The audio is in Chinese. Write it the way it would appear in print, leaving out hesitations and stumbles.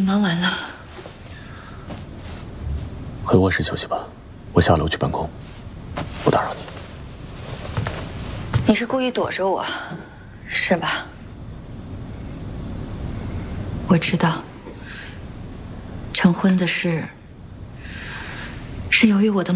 忙完了， 回卧室休息吧，我下楼去办公，不打扰你。 你是故意躲着我，是吧？我知道，成婚的事是由于我的